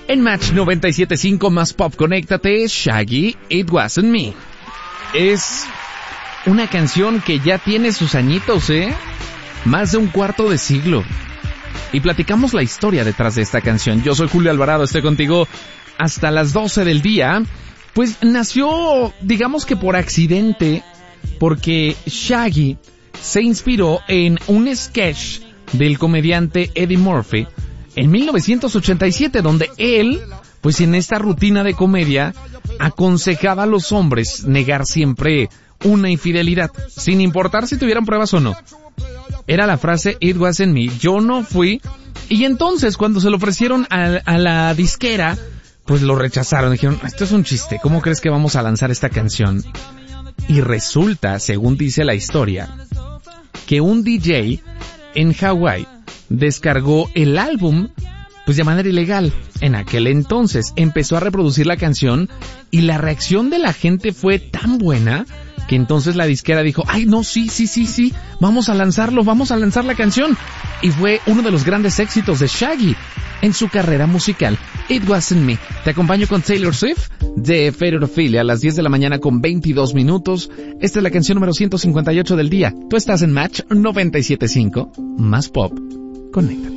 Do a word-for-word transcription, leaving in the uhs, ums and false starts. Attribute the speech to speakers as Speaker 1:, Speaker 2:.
Speaker 1: En Match noventa y siete punto cinco más pop, conéctate, Shaggy, It Wasn't Me. Es una canción que ya tiene sus añitos, ¿eh? Más de un cuarto de siglo. Y platicamos la historia detrás de esta canción. Yo soy Julio Alvarado, estoy contigo hasta las doce del día. Pues nació, digamos que por accidente, porque Shaggy se inspiró en un sketch del comediante Eddie Murphy en mil novecientos ochenta y siete, donde él, pues en esta rutina de comedia, aconsejaba a los hombres negar siempre una infidelidad, sin importar si tuvieran pruebas o no. Era la frase It Wasn't Me, yo no fui. Y entonces cuando se lo ofrecieron a, a la disquera, pues lo rechazaron. Dijeron, esto es un chiste, ¿cómo crees que vamos a lanzar esta canción? Y resulta, según dice la historia, que un D J en Hawái descargó el álbum pues de manera ilegal. En aquel entonces empezó a reproducir la canción y la reacción de la gente fue tan buena que entonces la disquera dijo, ay no, sí, sí, sí, sí, vamos a lanzarlo, vamos a lanzar la canción. Y fue uno de los grandes éxitos de Shaggy en su carrera musical, It Wasn't Me. Te acompaño con Taylor Swift de Federophilia a las diez de la mañana con veintidós minutos. Esta es la canción número ciento cincuenta y ocho del día. Tú estás en Match noventa y siete punto cinco, más pop, conéctate.